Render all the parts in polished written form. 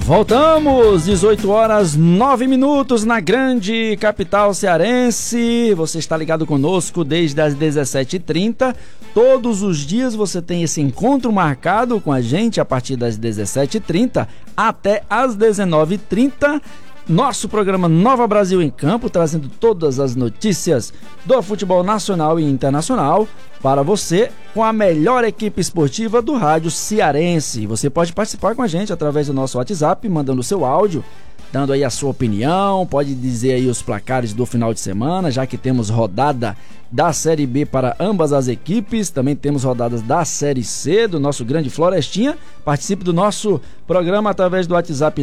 Voltamos, 18 horas 9 minutos na grande capital cearense. Você está ligado conosco desde as 17h30. Todos os dias você tem esse encontro marcado com a gente a partir das 17h30 até as 19h30. Nosso programa Nova Brasil em Campo, trazendo todas as notícias do futebol nacional e internacional para você, com a melhor equipe esportiva do rádio cearense. Você pode participar com a gente através do nosso WhatsApp, mandando o seu áudio, dando aí a sua opinião, pode dizer aí os placares do final de semana, já que temos rodada da Série B para ambas as equipes, também temos rodadas da Série C, do nosso grande Florestinha. Participe do nosso programa através do WhatsApp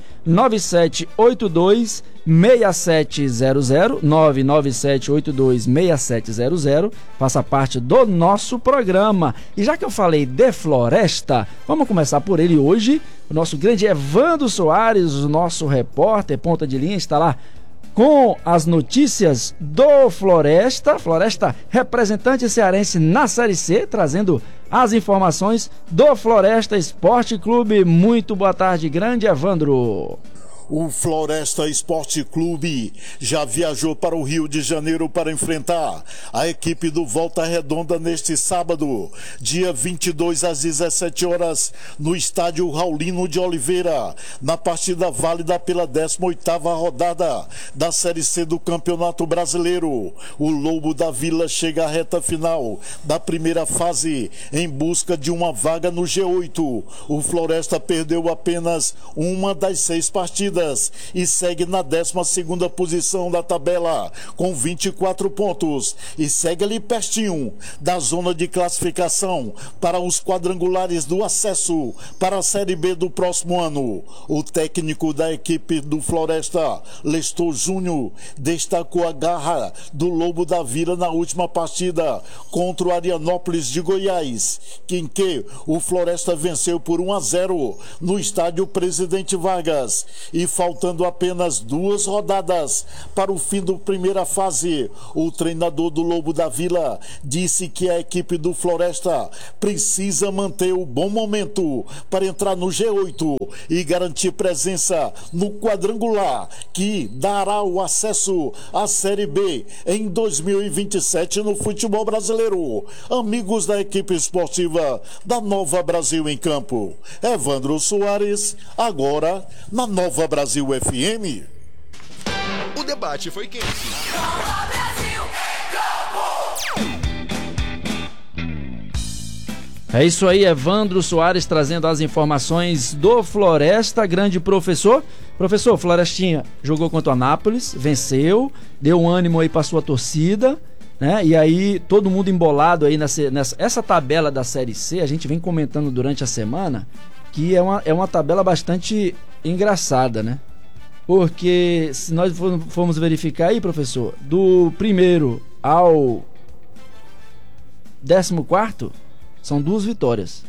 99782 6700, 99782 6700, faça parte do nosso programa. E já que eu falei de Floresta, vamos começar por ele hoje. O nosso grande Evandro Soares, o nosso repórter, ponta de linha, está lá com as notícias do Floresta, representante cearense na Série C, trazendo as informações do Floresta Esporte Clube. Muito boa tarde, grande Evandro. O Floresta Esporte Clube já viajou para o Rio de Janeiro para enfrentar a equipe do Volta Redonda neste sábado, dia 22 às 17 horas, no estádio Raulino de Oliveira, na partida válida pela 18ª rodada da Série C do Campeonato Brasileiro. O Lobo da Vila chega à reta final da primeira fase em busca de uma vaga no G8. O Floresta perdeu apenas uma das 6 partidas e segue na 12ª posição da tabela com 24 pontos e segue ali pertinho da zona de classificação para os quadrangulares do acesso para a Série B do próximo ano. O técnico da equipe do Floresta, Lestor Júnior, destacou a garra do Lobo da Vila na última partida contra o Arianópolis de Goiás, em que o Floresta venceu por 1-0 no estádio Presidente Vargas. E faltando apenas 2 rodadas para o fim da primeira fase, o treinador do Lobo da Vila disse que a equipe do Floresta precisa manter o bom momento para entrar no G8 e garantir presença no quadrangular que dará o acesso à Série B em 2027 no futebol brasileiro. Amigos da equipe esportiva da Nova Brasil em Campo, Evandro Soares, agora na Nova Brasil FM. O debate foi quente. Nova Brasil em Campo. É isso aí, Evandro Soares trazendo as informações do Floresta, grande professor. Professor, Florestinha jogou contra o Anápolis, venceu, deu um ânimo aí para sua torcida, né? E aí todo mundo embolado aí nessa tabela da Série C. A gente vem comentando durante a semana que é uma tabela bastante engraçada, né? Porque se nós formos verificar aí, professor, do primeiro ao 14º são 2 vitórias.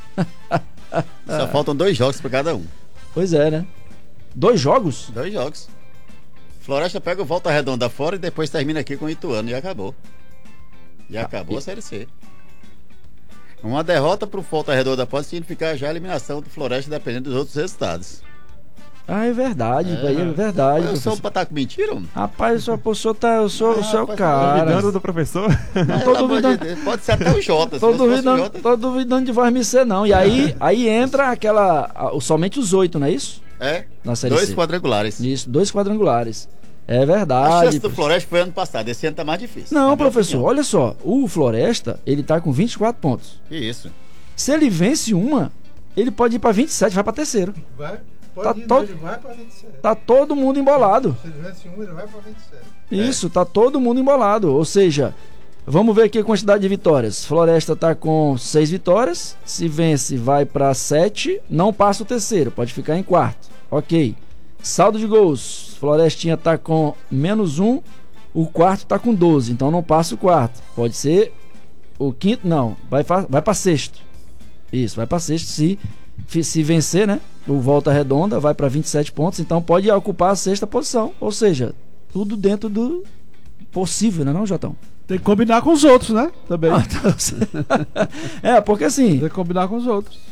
Só faltam 2 jogos para cada um. Pois é, né? 2 jogos? 2 jogos. Floresta pega o Volta Redonda fora e depois termina aqui com o Ituano e acabou. Acabou a Série C. Uma derrota pro Volta Redonda pode significar já a eliminação do Floresta, dependendo dos outros resultados. Ah, é verdade, é verdade. Eu sou pra estar com mentira, mano. Rapaz, eu sou o cara. Duvidando do professor? Não tô duvidando. Pode ser até o Jota. Tô duvidando de voz me ser, não. E aí entra somente os 8, não é isso? É. Na Série 2 C. quadrangulares. Isso, 2 quadrangulares. É verdade. A chance do Floresta foi ano passado, esse ano tá mais difícil. Não, professor, olha só. O Floresta, ele tá com 24 pontos. Isso. Se ele vence uma, ele pode ir pra 27, vai pra terceiro. Vai. Ele vai pra 27. Tá todo mundo embolado. Se ele vence um, ele vai pra 27. Isso, tá todo mundo embolado. Ou seja, vamos ver aqui a quantidade de vitórias. Floresta tá com 6 vitórias. Se vence, vai pra 7. Não passa o terceiro, pode ficar em quarto. Ok. Saldo de gols. Florestinha tá com -1. O quarto tá com 12. Então não passa o quarto. Pode ser o quinto, não. Vai pra sexto. Isso, vai pra sexto. Se vencer, né? O Volta Redonda vai para 27 pontos, então pode ocupar a 6ª posição. Ou seja, tudo dentro do possível, né, não, Jotão? Tem que combinar com os outros, né? Também. Porque assim. Tem que combinar com os outros.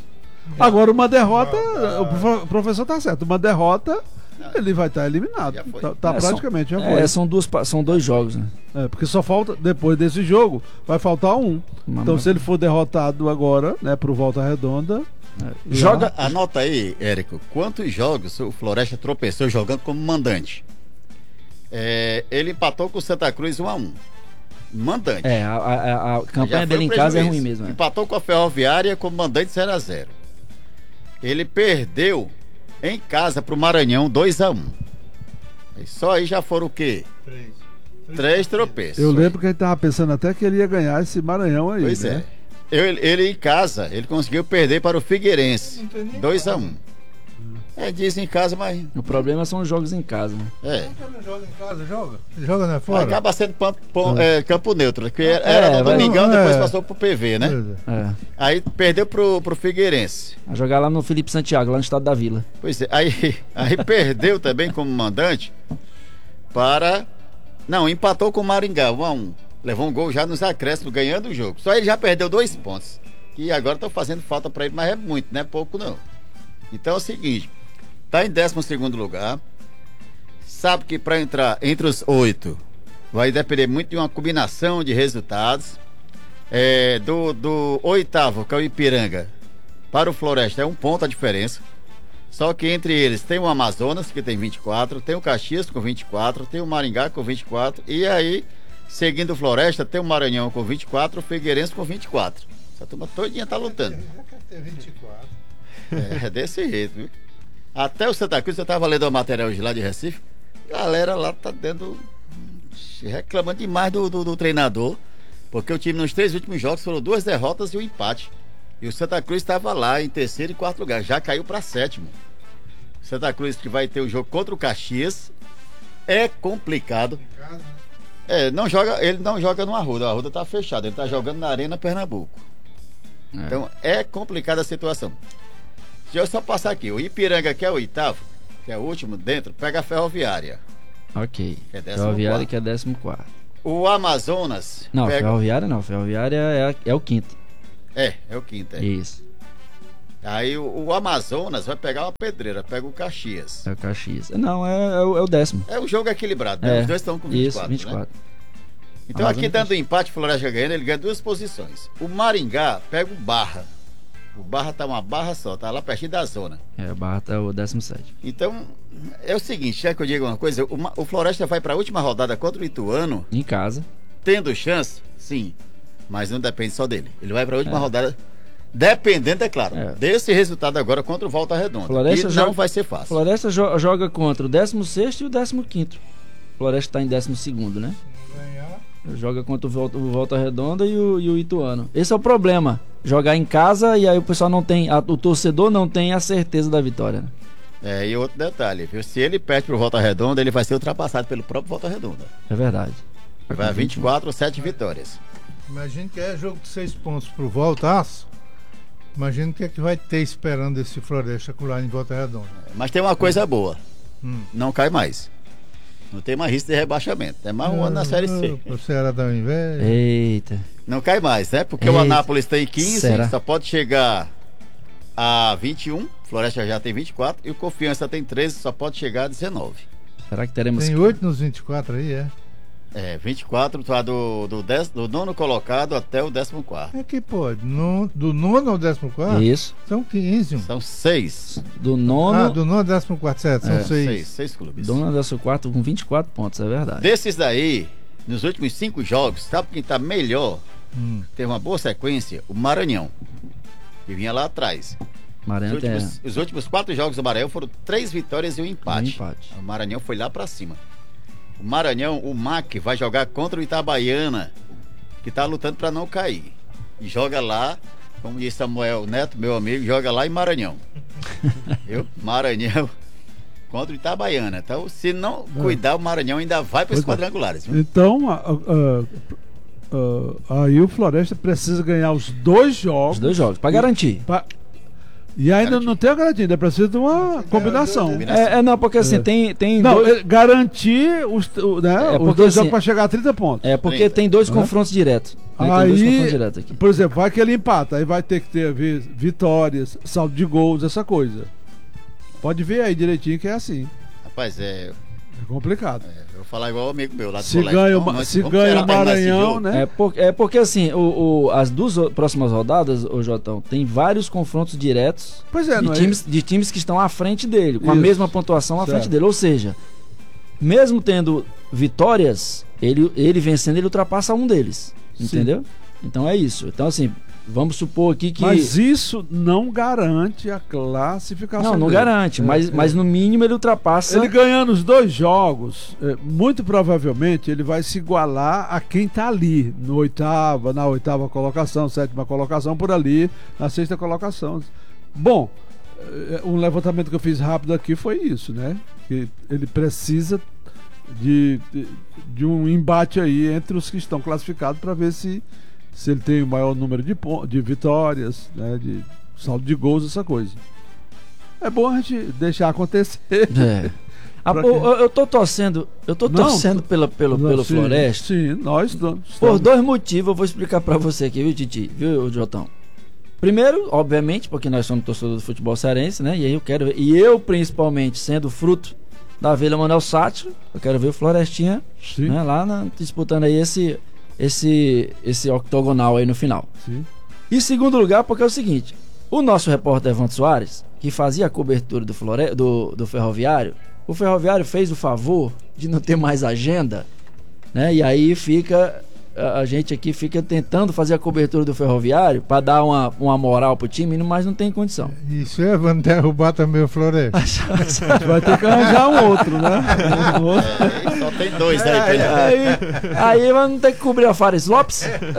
Agora, uma derrota, o professor tá certo, uma derrota, ele vai estar eliminado. Já foi. Tá praticamente, já foi. São dois jogos, né? Porque só falta, depois desse jogo, vai faltar um. Então, se ele for derrotado agora, né, pro Volta Redonda... Joga. Anota aí, Érico, quantos jogos o Floresta tropeçou jogando como mandante? Ele empatou com o Santa Cruz 1-1. Mandante. A campanha Já foi dele em um casa é prejuízo. ruim mesmo. Empatou com a Ferroviária como mandante 0-0. Ele perdeu em casa pro Maranhão 2-1. Só aí já foram o quê? 3 tropeços. Eu lembro que ele tava pensando até que ele ia ganhar esse Maranhão aí. Pois né? Ele em casa, ele conseguiu perder para o Figueirense 2-1. Diz em casa, mas. O problema são os jogos em casa, né? Não joga em casa, joga não é fora. Acaba sendo campo neutro, que era no Domingão, depois passou pro PV, né? Aí perdeu pro Figueirense. A jogar lá no Felipe Santiago, lá no estado da Vila. Pois é, aí perdeu também como mandante empatou com o Maringá 1-1. Levou um gol já nos acréscimos, ganhando o jogo. Só ele já perdeu 2 pontos. Que agora estão fazendo falta para ele, mas é muito, não é pouco não. Então é o seguinte, tá em 12º lugar. Sabe que para entrar entre os 8 vai depender muito de uma combinação de resultados. Do 8º, que é o Ipiranga, para o Floresta é 1 ponto a diferença. Só que entre eles tem o Amazonas, que tem 24, tem o Caxias com 24, tem o Maringá com 24, e aí, seguindo o Floresta, tem o Maranhão com 24, o Figueirense com 24. Essa turma todinha tá lutando. Tem 24. É desse jeito, viu? Até o Santa Cruz, eu tava lendo uma matéria hoje lá de Recife, a galera lá tá reclamando demais do treinador, porque o time nos 3 últimos jogos foram 2 derrotas e 1 empate. E o Santa Cruz estava lá em 3º e 4º lugar, já caiu para 7º. Santa Cruz que vai ter o jogo contra o Caxias, é complicado. Ele não joga no Arruda, o Arruda tá fechado, ele tá jogando na Arena Pernambuco. Então é complicada a situação. Deixa eu só passar aqui, o Ipiranga, que é o 8º, que é o último dentro, pega a Ferroviária. Ok. Que é 14º. Ferroviária que é 14º. O Amazonas... Não, Ferroviária não, Ferroviária é o 5º. É o 5º. Isso. Aí o Amazonas vai pegar uma pedreira, pega o Caxias. É o Caxias. Não, é o 10º. É um jogo equilibrado, né? Os dois estão com 24. Isso, 24. Né? Então aqui dando empate, o Floresta ganhando, ele ganha 2 posições. O Maringá pega o Barra. O Barra tá uma barra só, tá lá pertinho da zona. O Barra tá o 17º. Então, é o seguinte, quer que eu diga uma coisa? O Floresta vai para a última rodada contra o Ituano. Em casa. Tendo chance, sim. Mas não depende só dele. Ele vai para a última rodada, dependendo, é claro, desse resultado agora contra o Volta Redonda. Floresta não vai ser fácil. Floresta joga contra o 16º e o 15º. Floresta tá em 12º, né? Joga contra o Volta Redonda e o Ituano. Esse é o problema. Jogar em casa e aí o pessoal não tem, o torcedor não tem a certeza da vitória. Né? E outro detalhe, viu? Se ele perde pro Volta Redonda, ele vai ser ultrapassado pelo próprio Volta Redonda. É verdade. Vai a 24, 7 vitórias. Imagina que é jogo de 6 pontos pro Voltaço. Imagina o que é que vai ter esperando esse Floresta lá em Volta Redonda. Mas tem uma coisa boa. Não cai mais. Não tem mais risco de rebaixamento. É mais um ano na Série C. O Ceará dá um inveja. Eita. Não cai mais, né? Porque o Anápolis tem 15, Será? só pode chegar a 21. Floresta já tem 24. E o Confiança tem 13, só pode chegar a 19. Será que teremos... Tem 8 nos 24 aí, 24, tá do 9º colocado até o 14º. É que pode. Do 9º ao 14º? Isso. São 15. São 6. Do 9º... do 9º ao 14º, certo? São 6. 6 clubes. Do 9º ao 14º com 24 pontos, é verdade. Desses daí, nos últimos 5 jogos, sabe quem tá melhor? Teve uma boa sequência? O Maranhão, que vinha lá atrás. Maranhão Os últimos 4 jogos do Maranhão foram 3 vitórias e 1 empate. O Maranhão foi lá pra cima. O Maranhão, o MAC, vai jogar contra o Itabaiana, que tá lutando pra não cair. E joga lá, como disse Samuel Neto, meu amigo, joga lá em Maranhão. Viu? Maranhão contra o Itabaiana. Então, se não cuidar, o Maranhão ainda vai para os quadrangulares. Viu? Então, aí o Floresta precisa ganhar os 2 jogos. Os 2 jogos, para garantir. E ainda não tem a garantia, ainda precisa de uma combinação. Não, porque assim, tem Não, dois... garantir os porque, dois jogos assim, para chegar a 30 pontos. É porque tem dois confrontos diretos. Tem dois confrontos diretos aqui. Por exemplo, vai que ele empata, aí vai ter que ter vitórias, saldo de gols, essa coisa. Pode ver aí direitinho que é assim. Rapaz, É complicado. eu vou falar igual o amigo meu lá do Se colégio. ganha, Então, se vamos ganha esperar o terminar esse Maranhão, jogo. né? Porque assim, as duas próximas rodadas, o Jotão, tem vários confrontos diretos Pois é, não é? de times que estão à frente dele, com a Isso. mesma pontuação à Certo. frente dele. Ou seja, mesmo tendo vitórias, ele vencendo, ele ultrapassa um deles. Sim. Entendeu? Então é isso. Então, assim, vamos supor aqui que. Mas isso não garante a classificação. Não dele. garante, mas no mínimo ele ultrapassa. Ele ganhando os dois jogos, muito provavelmente ele vai se igualar a quem tá ali, na oitava colocação, sétima colocação, por ali, na sexta colocação. Bom, um levantamento que eu fiz rápido aqui foi isso, né? Que ele precisa de um embate aí entre os que estão classificados para ver se ele tem o maior número de vitórias, né? De saldo de gols, essa coisa. É bom a gente deixar acontecer. Eu tô torcendo pelo Sim, Floresta. Sim, nós estamos. Por dois motivos, eu vou explicar pra você aqui, viu, Titi? Viu, Jotão? Primeiro, obviamente, porque nós somos torcedores do futebol cearense, né? E aí eu quero ver, e eu principalmente sendo fruto da Vila Manuel Sátiro, eu quero ver o Florestinha, né, lá disputando aí esse octogonal aí no final. Sim. E segundo lugar, porque é o seguinte, o nosso repórter Evandro Soares, que fazia a cobertura do Ferroviário, o Ferroviário fez o favor de não ter mais agenda, né? E aí a gente aqui fica tentando fazer a cobertura do Ferroviário para dar uma moral pro time, mas não tem condição. Isso vamos derrubar também o Floresta. Vai ter que arranjar um outro, né? Só tem dois aí pra ele. Aí vamos ter que cobrir a Fares Lopes.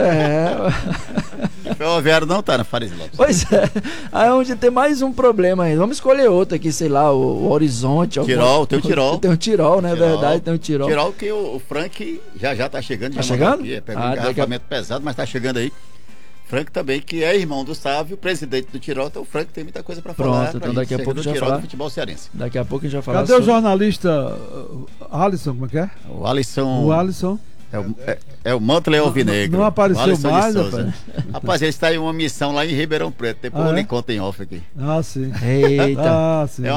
O Ferroviário não tá na Fares Lopes. Pois é. Aí onde tem mais um problema aí. Vamos escolher outro aqui, sei lá, o Horizonte. Tirol, tem o Tirol. Tem o Tirol, né? Tirol. Verdade, tem o Tirol. Tirol que o Frank já tá chegando. Tá já chegando? Aqui, pegou um engarrafamento pesado, mas tá chegando aí. Frank também, que é irmão do Sávio, presidente do Tirol, então o Frank tem muita coisa pra falar. Pronto, então daqui a pouco a gente vai falar do futebol cearense. Daqui a pouco a gente vai falar Cadê o jornalista Alisson, como é que é? O Alisson. O Alisson. É o Mantle Alvinegro. Não apareceu Alisson de mais, Souza. rapaz? Rapaz, ele está em uma missão lá em Ribeirão Preto. Depois eu lhe conto em off aqui. Ah, sim. Eita. Ah, sim.